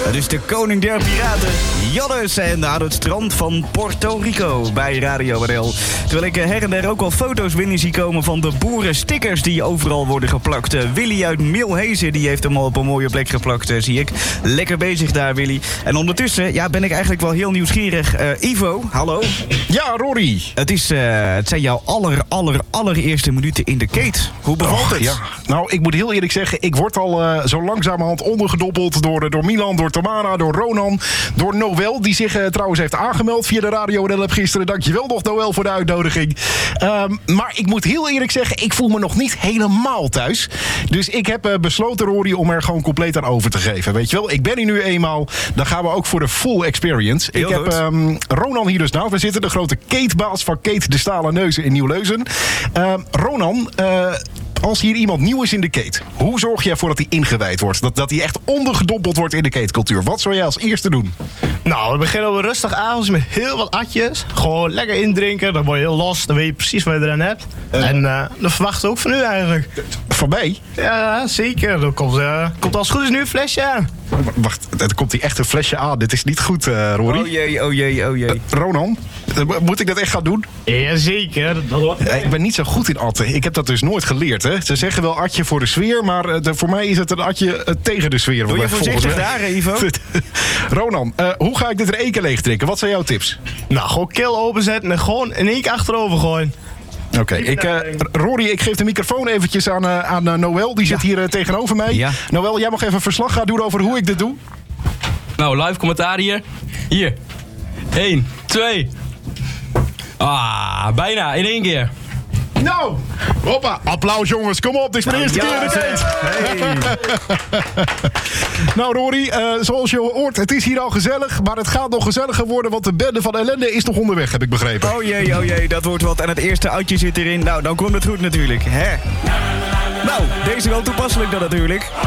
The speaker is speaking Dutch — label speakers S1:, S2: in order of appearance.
S1: Het is de koning der piraten, Jannes, en aan het strand van Puerto Rico bij Radio NL. Terwijl ik her en der ook al foto's binnen zie komen van de boerenstickers die overal worden geplakt. Willy uit Milhezen, die heeft hem al op een mooie plek geplakt, zie ik. Lekker bezig daar, Willy. En ondertussen ben ik eigenlijk wel heel nieuwsgierig. Ivo, hallo.
S2: Ja, Rory.
S1: Het zijn jouw allereerste minuten in de Kate. Hoe bevalt het?
S2: Ja. Nou, ik moet heel eerlijk zeggen, ik word al zo langzamerhand ondergedompeld door Milan, door Tamara, door Ronan, door Noël, die zich trouwens heeft aangemeld via de Radio NL gisteren. Dankjewel nog, Noël, voor de uitnodiging. Maar ik moet heel eerlijk zeggen, ik voel me nog niet helemaal thuis. Dus ik heb besloten, Rory, om er gewoon compleet aan over te geven. Weet je wel, ik ben hier nu eenmaal. Dan gaan we ook voor de full experience.
S1: Heel
S2: ik heb Ronan hier dus nou. We zitten de grote Kate-baas van Kate de Stalen Neuzen in Nieuw-Leuzen. Ronan, als hier iemand nieuw is in de Kate, hoe zorg jij ervoor dat hij ingewijd wordt? Dat hij echt ondergedompeld wordt in de Kate-cultuur? Wat zou jij als eerste doen?
S3: Nou, we beginnen op een rustig avond met heel wat atjes. Gewoon lekker indrinken, dan word je heel los. Dan weet je precies wat je erin hebt. En dat verwachten we ook van u eigenlijk.
S2: Van mij?
S3: Ja, zeker. Er komt als het goed is nu een flesje aan.
S2: Wacht, er komt hier echt een flesje aan. Dit is niet goed, Rory.
S1: Oh jee.
S2: Ronan, moet ik dat echt gaan doen?
S3: Jazeker.
S2: Ik ben niet zo goed in atten. Ik heb dat dus nooit geleerd. Hè? Ze zeggen wel atje voor de sfeer, maar voor mij is het een atje tegen de sfeer.
S1: Doe je voorzichtig daar, Ivo?
S2: Ronan, hoe ga ik dit er één keer leeg drinken? Wat zijn jouw tips?
S3: Nou, gewoon keel openzetten en gewoon in één keer achterover gooien.
S2: Oké, Rory, ik geef de microfoon eventjes aan Noël. Die zit hier tegenover mij.
S1: Ja.
S2: Noël, jij mag even verslag gaan doen over hoe ik dit doe.
S4: Nou, live commentaar hier. Hier. 1, 2. Bijna in één keer.
S2: Nou, hoppa, applaus jongens, kom op, dit is mijn eerste keer in de Kate. Nou Rory, zoals je hoort, het is hier al gezellig, maar het gaat nog gezelliger worden, want de bende van ellende is nog onderweg, heb ik begrepen.
S1: Oh jee, dat wordt wat. En het eerste uitje zit erin. Nou, dan komt het goed natuurlijk, hè? Nou, deze wel toepasselijk dan natuurlijk.